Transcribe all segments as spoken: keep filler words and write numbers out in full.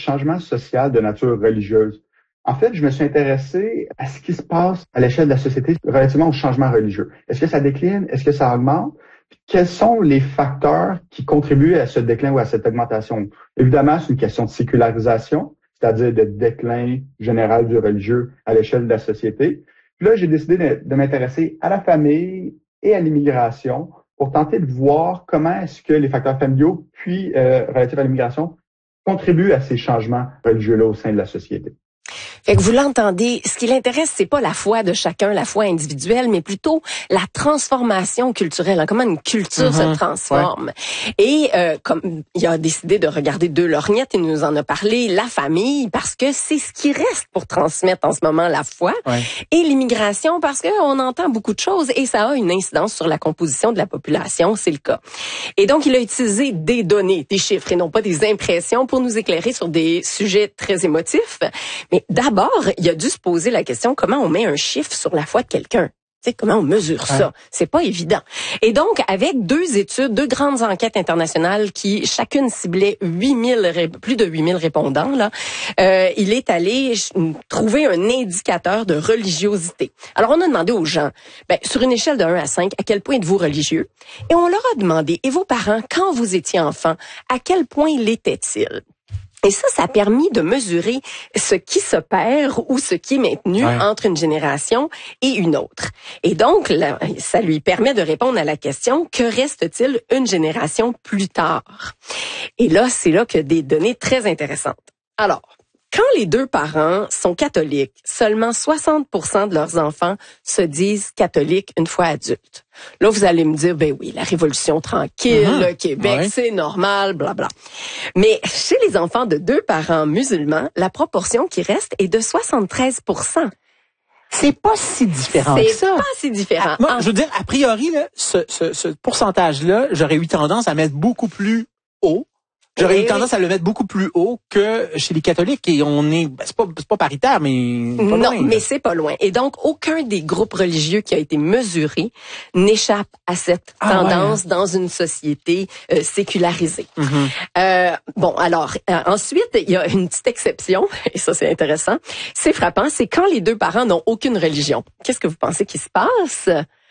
changement social de nature religieuse. En fait, je me suis intéressé à ce qui se passe à l'échelle de la société relativement au changement religieux. Est-ce que ça décline? Est-ce que ça augmente? Puis quels sont les facteurs qui contribuent à ce déclin ou à cette augmentation? Évidemment, c'est une question de sécularisation, c'est-à-dire de déclin général du religieux à l'échelle de la société. Puis là, j'ai décidé de, de m'intéresser à la famille et à l'immigration pour tenter de voir comment est-ce que les facteurs familiaux, puis euh, relatifs à l'immigration, contribuent à ces changements religieux-là au sein de la société. Fait que vous l'entendez, ce qui l'intéresse, c'est pas la foi de chacun, la foi individuelle, mais plutôt la transformation culturelle, hein, comment une culture mm-hmm. se transforme. Ouais. Et euh, comme il a décidé de regarder deux lorgnettes, il nous en a parlé, la famille, parce que c'est ce qui reste pour transmettre en ce moment la foi, ouais. et l'immigration, parce qu'on entend beaucoup de choses et ça a une incidence sur la composition de la population, c'est le cas. Et donc, il a utilisé des données, des chiffres et non pas des impressions pour nous éclairer sur des sujets très émotifs. Mais d'abord, il a dû se poser la question comment on met un chiffre sur la foi de quelqu'un. Tu sais, comment on mesure ça? Ouais. C'est pas évident. Et donc, avec deux études, deux grandes enquêtes internationales qui chacune ciblait huit mille, plus de huit mille répondants, là, euh, il est allé trouver un indicateur de religiosité. Alors, on a demandé aux gens, ben, sur une échelle de un à cinq, à quel point êtes-vous religieux? Et on leur a demandé, et vos parents, quand vous étiez enfant, à quel point l'étaient-ils? Et ça, ça a permis de mesurer ce qui se perd ou ce qui est maintenu ouais. entre une génération et une autre. Et donc, là, ça lui permet de répondre à la question, que reste-t-il une génération plus tard? Et là, c'est là que des données très intéressantes. Alors, quand les deux parents sont catholiques, seulement soixante pour cent de leurs enfants se disent catholiques une fois adultes. Là, vous allez me dire, ben oui, la Révolution tranquille, mmh. le Québec, ouais. c'est normal, blabla. Mais chez les enfants de deux parents musulmans, la proportion qui reste est de soixante-treize pour cent. C'est pas si différent c'est que ça. C'est pas si différent. Ah, moi, en... je veux dire, a priori, là, ce, ce, ce pourcentage-là, j'aurais eu tendance à mettre beaucoup plus haut. J'aurais eu tendance à le mettre beaucoup plus haut que chez les catholiques et on est, c'est pas, c'est pas paritaire, mais pas non, loin, mais c'est pas loin. Et donc, aucun des groupes religieux qui a été mesuré n'échappe à cette ah, tendance ouais. dans une société euh, sécularisée. Mm-hmm. Euh, bon, alors, euh, ensuite, il y a une petite exception, et ça c'est intéressant. C'est frappant, c'est quand les deux parents n'ont aucune religion. Qu'est-ce que vous pensez qui se passe?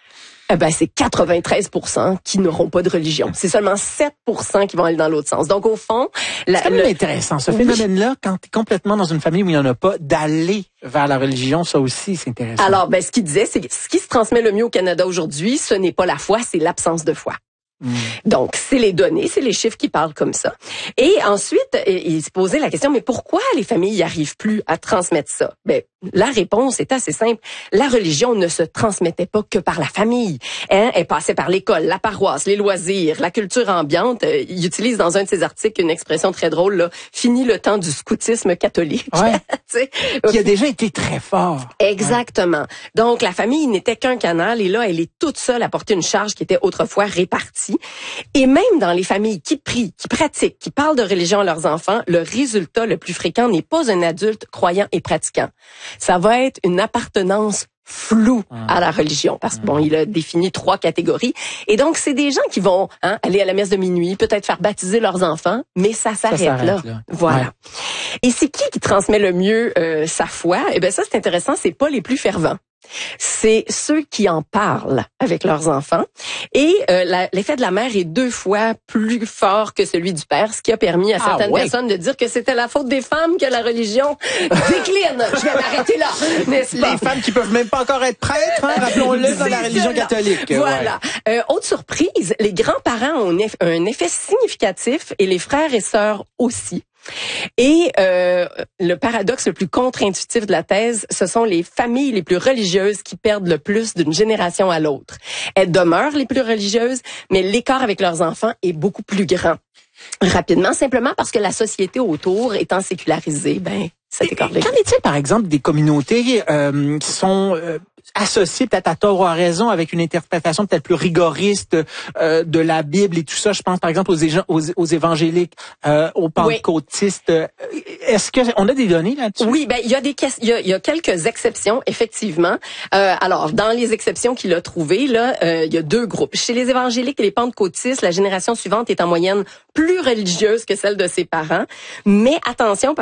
Eh ben, c'est quatre-vingt-treize pour cent qui n'auront pas de religion. C'est seulement sept pour cent qui vont aller dans l'autre sens. Donc, au fond... La, c'est quand même le... intéressant, ce phénomène-là, quand tu es complètement dans une famille où il n'y en a pas, d'aller vers la religion, ça aussi, c'est intéressant. Alors, ben, ce qu'il disait, c'est que ce qui se transmet le mieux au Canada aujourd'hui, ce n'est pas la foi, c'est l'absence de foi. Mmh. Donc, c'est les données, c'est les chiffres qui parlent comme ça. Et ensuite, il se posait la question, mais pourquoi les familles n'y arrivent plus à transmettre ça? Ben, la réponse est assez simple. La religion ne se transmettait pas que par la famille. Hein? Elle passait par l'école, la paroisse, les loisirs, la culture ambiante. Euh, il utilise dans un de ses articles une expression très drôle, là, « Fini le temps du scoutisme catholique. Ouais. » Qui a déjà été très fort. Exactement. Ouais. Donc, la famille n'était qu'un canal et là, elle est toute seule à porter une charge qui était autrefois répartie. Et même dans les familles qui prient, qui pratiquent, qui parlent de religion à leurs enfants, le résultat le plus fréquent n'est pas un adulte croyant et pratiquant. Ça va être une appartenance floue à la religion. Parce que bon, il a défini trois catégories. Et donc, c'est des gens qui vont hein, aller à la messe de minuit, peut-être faire baptiser leurs enfants, mais ça s'arrête, ça s'arrête là. là. Voilà. Ouais. Et c'est qui qui transmet le mieux euh, sa foi? Eh bien, ça, c'est intéressant, c'est pas les plus fervents. C'est ceux qui en parlent avec leurs enfants. Et euh, la, l'effet de la mère est deux fois plus fort que celui du père, ce qui a permis à certaines ah, ouais. personnes de dire que c'était la faute des femmes que la religion décline. Je vais m'arrêter là, n'est-ce pas? Les femmes qui peuvent même pas encore être prêtres, hein, rappelons-le, dans la religion cela. catholique. Voilà. Ouais. Euh, autre surprise, les grands-parents ont un effet significatif et les frères et sœurs aussi. Et euh, le paradoxe le plus contre-intuitif de la thèse, ce sont les familles les plus religieuses qui perdent le plus d'une génération à l'autre. Elles demeurent les plus religieuses, mais l'écart avec leurs enfants est beaucoup plus grand. Rapidement, simplement parce que la société autour étant sécularisée, ben cet écart-là. Qu'en est-il, par exemple, des communautés euh, qui sont euh, associées peut-être à tort ou à raison avec une interprétation peut-être plus rigoriste euh, de la Bible et tout ça? Je pense, par exemple, aux, ége- aux, aux évangéliques, euh, aux pentecôtistes. Oui. Est-ce que on a des données là-dessus? Oui, ben il y a des il y a, il y a quelques exceptions, effectivement. Euh, alors, dans les exceptions qu'il a trouvées, là, euh, il y a deux groupes. Chez les évangéliques et les pentecôtistes, la génération suivante est en moyenne plus religieuse que celle de ses parents. Mais attention,